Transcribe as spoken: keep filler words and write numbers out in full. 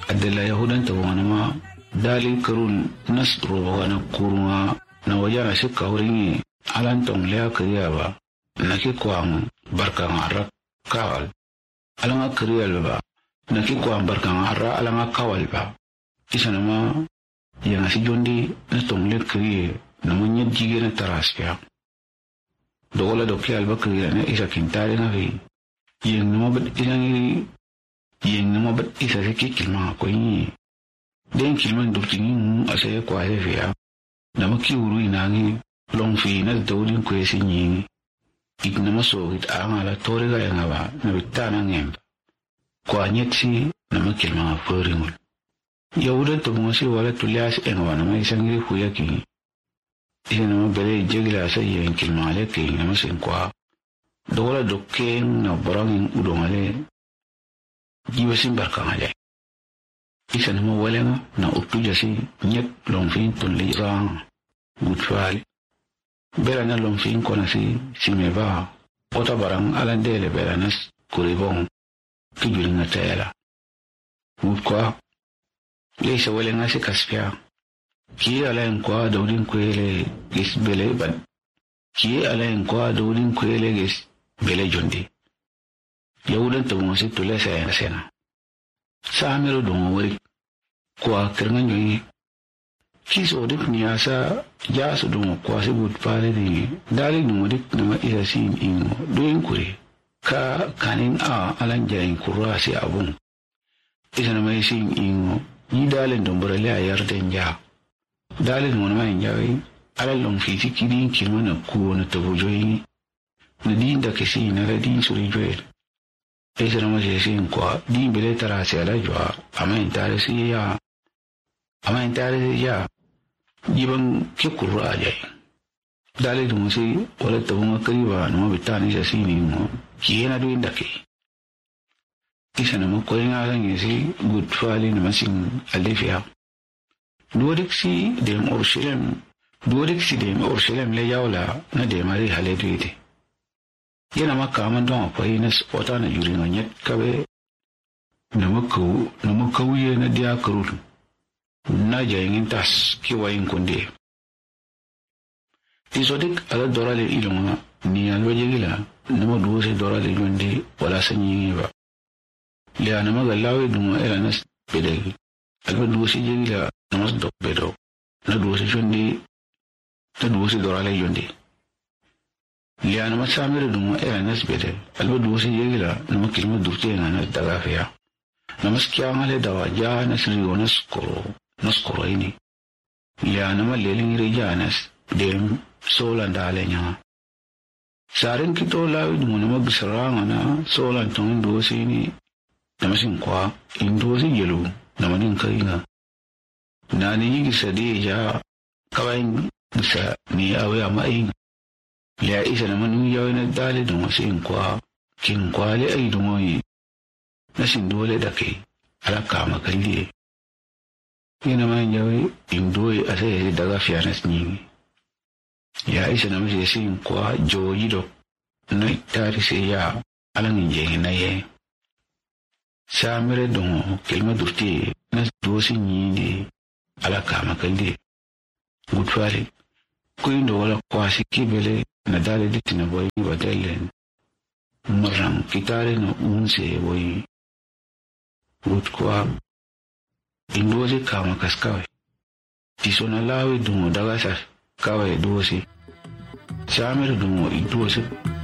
adala yahudan ta wani ma dalin karun nasro wani kurma na wajana shika wurin alantan liya kariya ba na ki kwan barkan arra kawal alanga kariya ba na ki kwan barkan arra alanga kawal ba isa na ma yana si jondi na tongle kariya na manyan jige na taraspiya dogola doki albakariya na isa kintari na fi yin nama bat ilang yin nama bat isa si kikilma ko yi den kilman duktingin asaya kwa fiya na makiuru inangi long fi na daudin ko yesin yi igna maso it angala toriga yang aba na bitana ngemba kwa nyetsi na makilma foringul yauda to mo si wala tulias engwa na mai sangri kuya ki ina ma bere jegla sa yen kilma le ki na masin kwa dola dokken na borangin udongale jiwasin barkangale isa na mo wala na utuja si nyet long fin ton le rang mutwali bela na long fin kona si simeva ota barang alandele bela nas kuribong kijuri na tayala mutkwa leisa wale ngasi kaspia ki ala nkwa daudin kwele gis bele ban ki ala nkwa daudin kwele gis bele jondi yawudan to mo si tule sa sena samero don wori kwa kirngan yi kiso dik ni asa ja su don kwa si but pare ni dali no dik na isa sin in doin kuri ka kanin a alan jayin kurwa si abun isa na mai sin in ni dalin don burale a yarden ja dalin mo na in jawi alal long fi ti kidin kilmana ku na tabujoyi na din da kisi na radin suri joyel isa na mai sin kwa din bele tara si ala jwa ama intare si ya ama intare si ya jiban ke kurwa jai dalil mo si wala tabunga kariba no bitani sa sini mo kiyena do indake isa na mo ko nga lang si good fali na masin alifia duodik si dem orshilem duodik si dem orshilem le yawla na de mari haledu ite yana makaman don akwai na spota na yuri na nyet kabe na mako na mako ye na dia karutu na jayin tas kiwayin kunde isodik ala dorale ilonga ni alwa jegila nama duwase dorale jonde wala sanyi ba le anama galawe duma era nas pedel alwa duwase jegila namas dok bedo na duwase jonde na duwase dorale jonde le anama samere duma era nas bedel alwa duwase jegila nama kilma durte ngana dagafia namas kyangale dawa ja nasri onas ko naskoro ini ya nama leling rejanas dem solan dalenya sarin kito lawi dumo nama bisaranga na solan tong dosi ni nama sinkwa indosi yelu nama ninkainga nani yigi sadi ya kawain bisa ni awe ama inga liya isa nama nung yawe na dali dumo sinkwa kinkwa le ay dumo yi nasindole dake ala kama kaliye ina man jawi indoi ase daga fianas nyingi ya isa na mse sin kwa joji do na tari se ya alang inje na ye samere don kelma durti na dosi nyindi ala kama kandi gutwali kuindo wala kwa sikibele na dale ditina boy wadelen marang kitare no unse boy gutkwa indozi kama kaskawe tisona lawe dumo dagasas kawe dosi samere dumo idosi